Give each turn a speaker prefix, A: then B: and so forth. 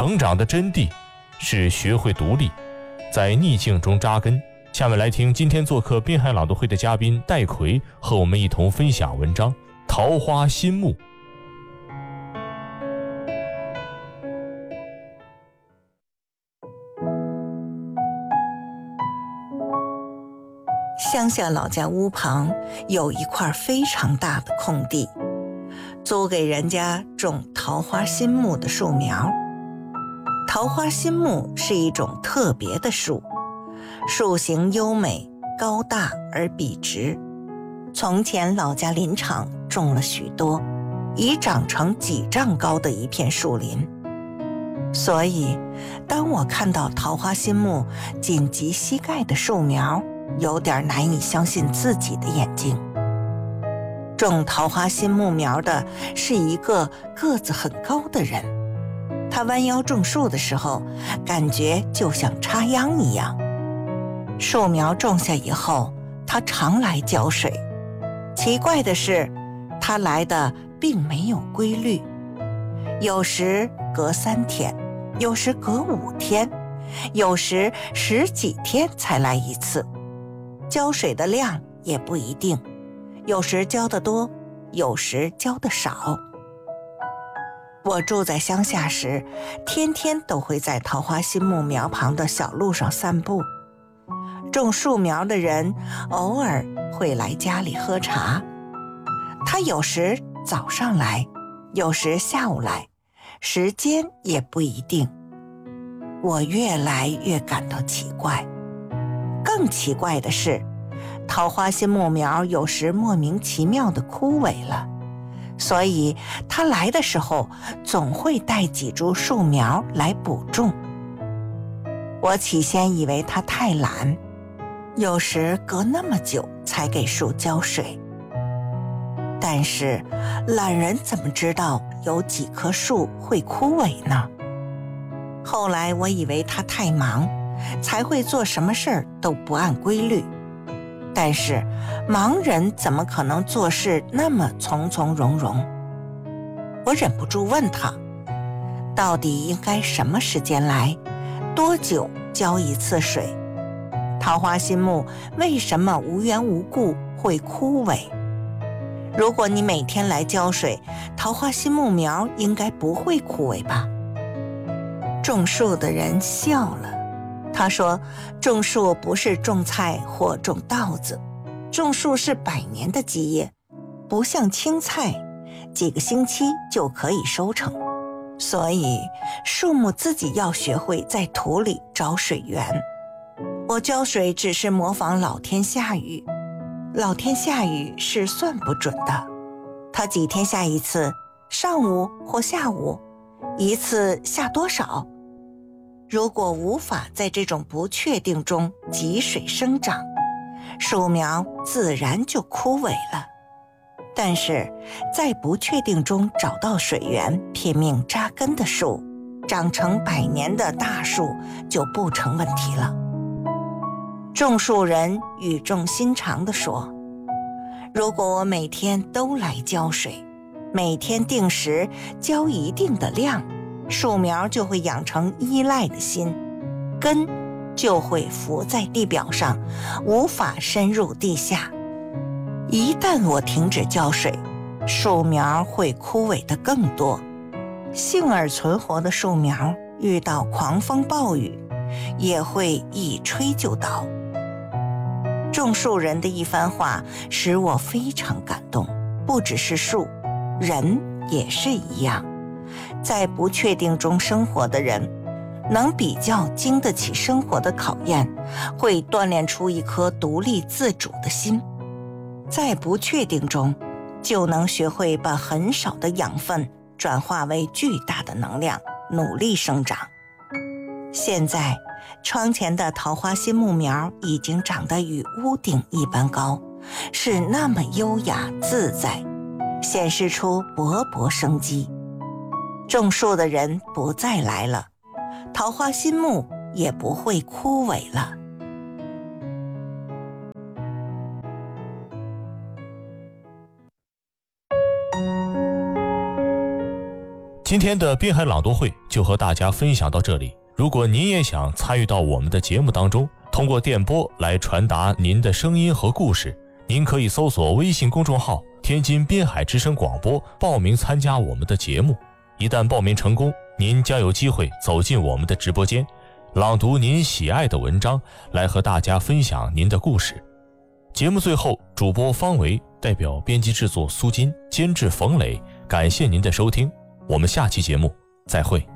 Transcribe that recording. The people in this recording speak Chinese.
A: 成长的真谛是学会独立，在逆境中扎根。下面来听今天做客滨海朗读会的嘉宾戴奎和我们一同分享文章《桃花心木》。
B: 乡下老家屋旁有一块非常大的空地，租给人家种桃花心木的树苗。桃花心木是一种特别的树，树形优美，高大而笔直。从前老家林场种了许多，已长成几丈高的一片树林。所以当我看到桃花心木仅及膝盖的树苗，有点难以相信自己的眼睛。种桃花心木苗的是一个个子很高的人，他弯腰种树的时候，感觉就像插秧一样。树苗种下以后，他常来浇水。奇怪的是，他来的并没有规律，有时隔3天，有时隔5天，有时10几天才来一次。浇水的量也不一定，有时浇得多，有时浇得少。我住在乡下时，天天都会在桃花心木苗旁的小路上散步。种树苗的人偶尔会来家里喝茶，他有时早上来，有时下午来，时间也不一定。我越来越感到奇怪。更奇怪的是，桃花心木苗有时莫名其妙地枯萎了，所以他来的时候总会带几株树苗来补种。我起先以为他太懒，有时隔那么久才给树浇水。但是懒人怎么知道有几棵树会枯萎呢？后来我以为他太忙，才会做什么事儿都不按规律。但是盲人怎么可能做事那么从从容容？我忍不住问他，到底应该什么时间来，多久浇一次水？桃花心木为什么无缘无故会枯萎？如果你每天来浇水，桃花心木苗应该不会枯萎吧？种树的人笑了，他说，种树不是种菜或种稻子，种树是100年的基业，不像青菜，几个星期就可以收成。所以树木自己要学会在土里找水源。我浇水只是模仿老天下雨，老天下雨是算不准的，它几天下一次，上午或下午，一次下多少？如果无法在这种不确定中积水生长，树苗自然就枯萎了。但是在不确定中找到水源，拼命扎根的树，长成100年的大树就不成问题了。种树人语重心长地说，如果我每天都来浇水，每天定时浇一定的量，树苗就会养成依赖的心，根就会浮在地表上，无法深入地下。一旦我停止浇水，树苗会枯萎得更多。幸而存活的树苗遇到狂风暴雨，也会一吹就倒。种树人的一番话使我非常感动，不只是树，人也是一样。在不确定中生活的人，能比较经得起生活的考验，会锻炼出一颗独立自主的心。在不确定中，就能学会把很少的养分转化为巨大的能量，努力生长。现在窗前的桃花心木苗已经长得与屋顶一般高，是那么优雅自在，显示出勃勃生机。种树的人不再来了，桃花心木也不会枯萎了。
A: 今今天的滨海朗读会就和大家分享到这里。如果您也想参与到我们的节目当中，通过电波来传达您的声音和故事，您可以搜索微信公众号天津滨海之声广播，报名参加我们的节目。一旦报名成功，您将有机会走进我们的直播间，朗读您喜爱的文章，来和大家分享您的故事。节目最后，主播方维代表编辑制作苏金，监制冯磊，感谢您的收听，我们下期节目再会。